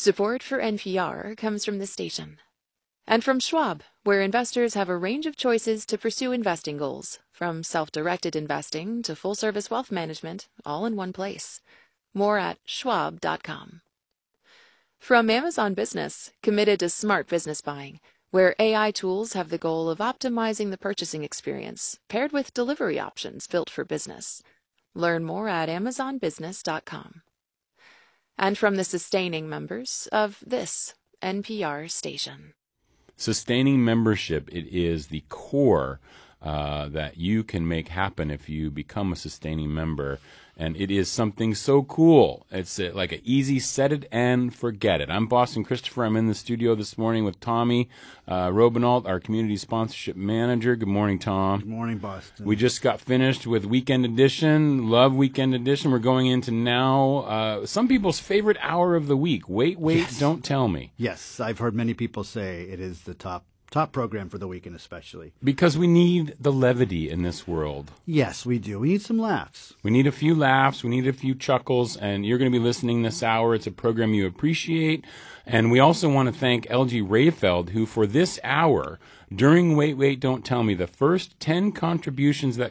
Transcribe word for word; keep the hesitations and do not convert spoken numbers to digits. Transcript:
Support for N P R comes from the station. And from Schwab, where investors have a range of choices to pursue investing goals, from self-directed investing to full-service wealth management, all in one place. More at schwab dot com. From Amazon Business, committed to smart business buying, where A I tools have the goal of optimizing the purchasing experience, paired with delivery options built for business. Learn more at amazon business dot com. And from the sustaining members of this N P R station. Sustaining membership, it is the core uh, that you can make happen if you become a sustaining member. And it is something so cool. It's uh, like an easy set it and forget it. I'm Boston Christopher. I'm in the studio this morning with Tommy uh, Robinault, our community sponsorship manager. Good morning, Tom. Good morning, Boston. We just got finished with Weekend Edition. Love Weekend Edition. We're going into now uh, some people's favorite hour of the week. Wait, wait, yes. Don't tell me. Yes, I've heard many people say it is the top top program for the weekend especially. Because we need the levity in this world. Yes, we do. We need some laughs. We need a few laughs. We need a few chuckles. And you're going to be listening this hour. It's a program you appreciate. And we also want to thank L G Rayfeld, who for this hour, during Wait, Wait, Don't Tell Me, the first ten contributions that